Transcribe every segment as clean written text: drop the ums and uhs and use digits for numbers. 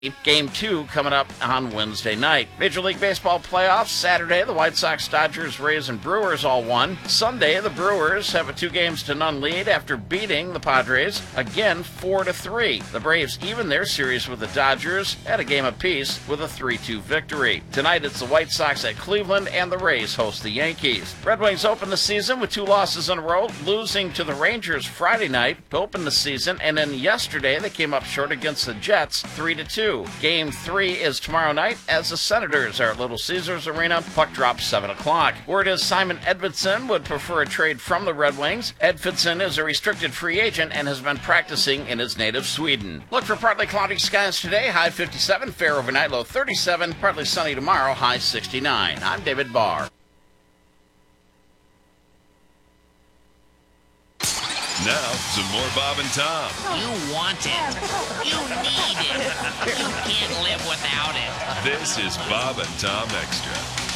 Game 2 coming up on Wednesday night. Major League Baseball playoffs, Saturday, the White Sox, Dodgers, Rays, and Brewers all won. Sunday, the Brewers have a 2-0 lead after beating the Padres, again 4-3. The Braves even their series with the Dodgers at a game apiece with a 3-2 victory. Tonight, it's the White Sox at Cleveland, and the Rays host the Yankees. Red Wings open the season with 2 losses in a row, losing to the Rangers Friday night to open the season, and then yesterday they came up short against the Jets 3-2. Game 3 is tomorrow night as the Senators are at Little Caesars Arena. Puck drops 7 o'clock. Word is Simon Edvinsson would prefer a trade from the Red Wings. Edvinsson is a restricted free agent and has been practicing in his native Sweden. Look for partly cloudy skies today, high 57, fair overnight, low 37, partly sunny tomorrow, high 69. I'm David Barr. Now, some more Bob and Tom. You want it. You need it. You can't live without it. This is Bob and Tom Extra.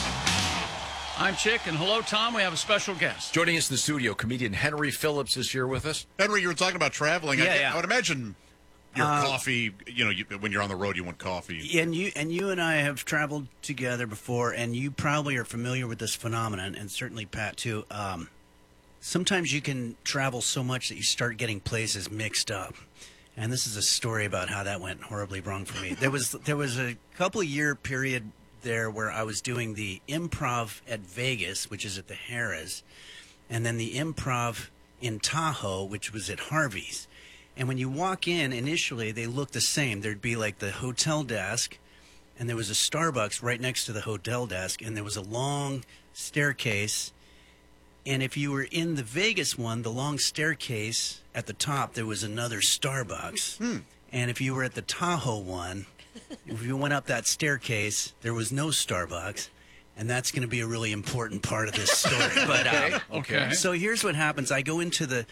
I'm Chick, and hello, Tom. We have a special guest. Joining us in the studio, comedian Henry Phillips is here with us. Henry, you were talking about traveling. Yeah. I would imagine your coffee, when you're on the road, you want coffee. And you and I have traveled together before, and you probably are familiar with this phenomenon, and certainly Pat, too. Sometimes you can travel so much that you start getting places mixed up. And this is a story about how that went horribly wrong for me. There was a couple of year period there where I was doing the Improv at Vegas, which is at the Harrah's, and then the Improv in Tahoe, which was at Harvey's. And when you walk in, initially, they look the same. There'd be like the hotel desk, and there was a Starbucks right next to the hotel desk, and there was a long staircase. And if you were in the Vegas one, the long staircase at the top, there was another Starbucks. And if you were at the Tahoe one, if you went up that staircase, there was no Starbucks. And that's going to be a really important part of this story. But Okay. So here's what happens. I go into the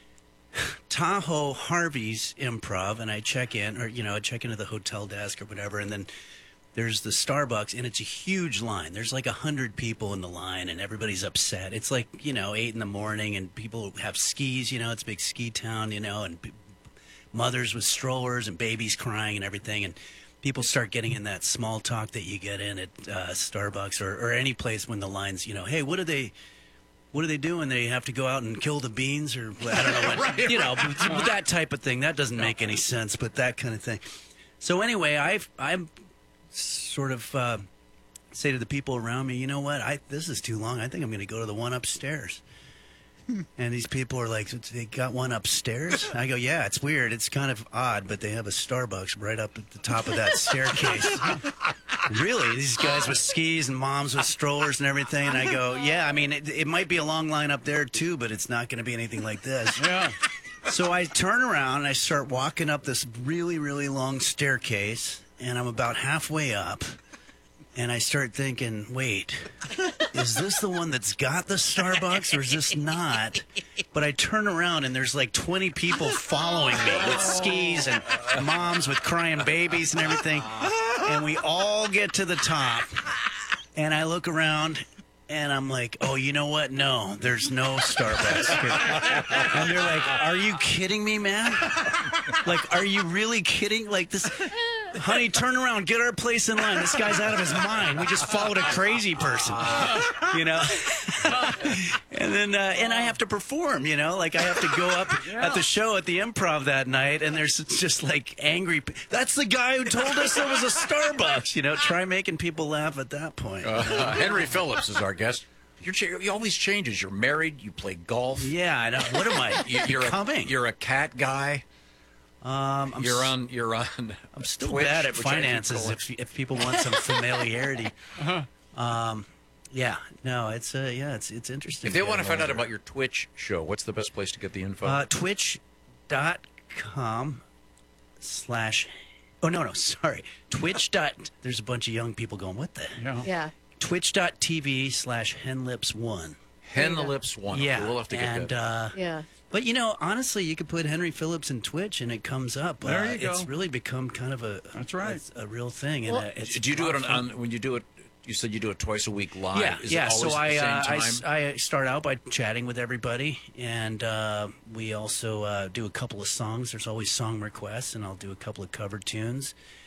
Tahoe Harvey's Improv, and I check in, or, I check into the hotel desk or whatever, and then there's the Starbucks, and it's a huge line. There's like 100 people in the line, and everybody's upset. It's like, 8 in the morning, and people have skis, it's a big ski town, and mothers with strollers and babies crying and everything. And people start getting in that small talk that you get in at Starbucks or any place when the line's, hey, what do they do when they have to go out and kill the beans? Or I don't know what, that type of thing. That doesn't make any sense, but that kind of thing. So anyway, I'm sort of say to the people around me, you know what, this is too long. I think I'm going to go to the one upstairs. And these people are like, they got one upstairs? I go, yeah, it's weird. It's kind of odd, but they have a Starbucks right up at the top of that staircase. Really? These guys with skis and moms with strollers and everything. And I go, yeah, I mean, it might be a long line up there too, but it's not going to be anything like this. Yeah. So I turn around and I start walking up this really, really long staircase. And I'm about halfway up, and I start thinking, wait, is this the one that's got the Starbucks, or is this not? But I turn around, and there's like 20 people following me with skis and moms with crying babies and everything. And we all get to the top, and I look around, and I'm like, oh, you know what? No, there's no Starbucks. And they're like, are you kidding me, man? Like, are you really kidding? Like this... Honey, turn around. Get our place in line. This guy's out of his mind. We just followed a crazy person, And then, and I have to perform, Like I have to go up at the show at the Improv that night, and there's just like angry. That's the guy who told us there was a Starbucks. Try making people laugh at that point. Henry Phillips is our guest. You always changes. You're married. You play golf. Yeah, I know. What am I? You're a cat guy. You're on. I'm still Twitch, bad at finances. If people want some familiarity, yeah, no, it's interesting. If they want to find out about your Twitch show, what's the best place to get the info? Twitch.com/ Oh no, sorry. Twitch. There's a bunch of young people going, what the? Yeah. Twitch.tv/HenLips1. HenLips1. Yeah, We'll have to get that. Yeah. But, honestly, you could put Henry Phillips in Twitch and it comes up. There you go. It's really become kind of That's right. a real thing. Well, and Do you do it on when you do it? You said you do it twice a week live. Yeah, Is yeah. It always So at the same time? I start out by chatting with everybody, and we also do a couple of songs. There's always song requests, and I'll do a couple of cover tunes.